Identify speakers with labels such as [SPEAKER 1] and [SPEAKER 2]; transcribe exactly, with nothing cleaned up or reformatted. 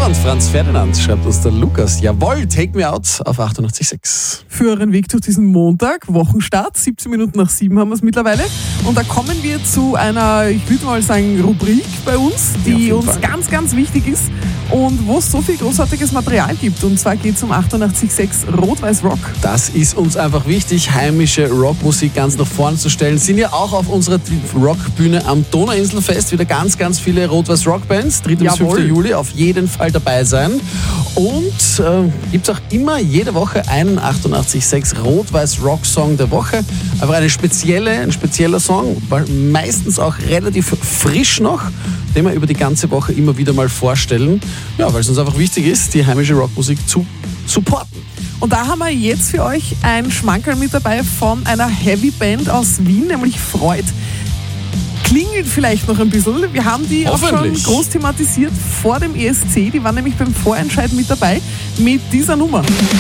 [SPEAKER 1] Abend, Franz Ferdinand, schreibt uns der Lukas. Jawohl, Take Me Out auf achtundachtzig Komma sechs.
[SPEAKER 2] Für euren Weg durch diesen Montag, Wochenstart, siebzehn Minuten nach sieben haben wir es mittlerweile. Und da kommen wir zu einer, ich würde mal sagen, Rubrik bei uns, die
[SPEAKER 1] ja,
[SPEAKER 2] uns
[SPEAKER 1] Fall.
[SPEAKER 2] ganz, ganz wichtig ist und wo es so viel großartiges Material gibt. Und zwar geht es um achtundachtzig Komma sechs Rot-Weiß Rock.
[SPEAKER 1] Das ist uns einfach wichtig, heimische Rockmusik ganz nach vorne zu stellen. Sind ja auch auf unserer Rockbühne am Donauinselfest wieder ganz, ganz viele Rot-Weiß Rockbands. dritter bis fünfter Juli auf jeden Fall dabei sein. Und äh, gibt es auch immer jede Woche einen achtundachtzig Komma sechs Rot-Weiß Rock-Song der Woche. Aber eine spezielle, ein spezieller Song, meistens auch relativ frisch noch, den wir über die ganze Woche immer wieder mal vorstellen. Ja, weil es uns einfach wichtig ist, die heimische Rockmusik zu supporten.
[SPEAKER 2] Und da haben wir jetzt für euch ein Schmankerl mit dabei von einer Heavy-Band aus Wien, nämlich Freud. Klingelt vielleicht noch ein bisschen. Wir haben die auch schon groß thematisiert vor dem E S C. Die waren nämlich beim Vorentscheid mit dabei mit dieser Nummer.